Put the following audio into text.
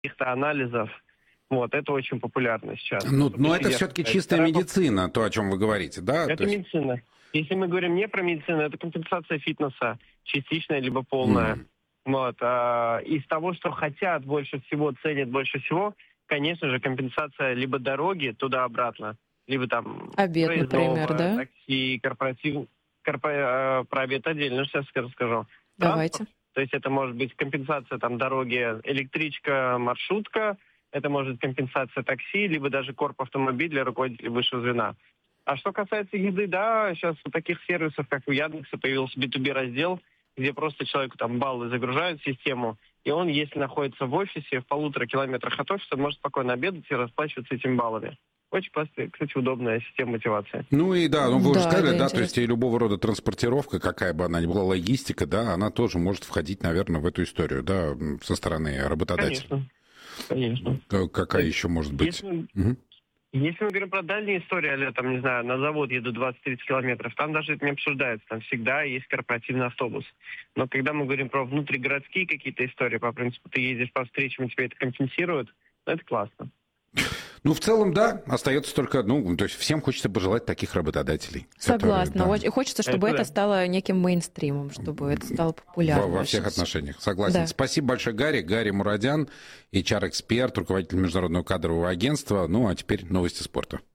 каких-то анализов. Вот, это очень популярно сейчас. Но это все-таки чистая медицина, то, о чем вы говорите, да? Это медицина. Если мы говорим не про медицину, это компенсация фитнеса, частичная либо полная. Вот. Из того, что хотят больше всего, ценят больше всего, конечно же, компенсация либо дороги туда-обратно, либо там обед, например, да? Такси, корпоратив. Про обед отдельно сейчас расскажу. Давайте. Транспорт, то есть это может быть компенсация там дороги, электричка, маршрутка, это может быть компенсация такси, либо даже корп-автомобиль для руководителей высшего звена. А что касается еды, да, сейчас у таких сервисов, как у Яндекса, появился B2B раздел, где просто человеку там баллы загружают в систему, и он, если находится в офисе, в 1,5 километрах от офиса, может спокойно обедать и расплачиваться этими баллами. Очень простая, кстати, удобная система мотивации. Ну и да, вы уже сказали, да, то есть и любого рода транспортировка, какая бы она ни была, логистика, да, она тоже может входить, наверное, в эту историю, да, со стороны работодателя. Конечно. Какая еще может быть? Если мы говорим про дальние истории, там, не знаю, на завод еду 20-30 километров, там даже это не обсуждается, там всегда есть корпоративный автобус. Но когда мы говорим про внутригородские какие-то истории, по принципу, ты ездишь по встречам, и тебе это компенсируют, это классно. Ну, в целом, да, остается только, то есть всем хочется пожелать таких работодателей. Согласна. Хочется, чтобы это стало неким мейнстримом, чтобы это стало популярным. Во всех отношениях, согласен. Да. Спасибо большое, Гарри. Гарри Мурадян, HR-эксперт, руководитель Международного кадрового агентства. Ну, а теперь новости спорта.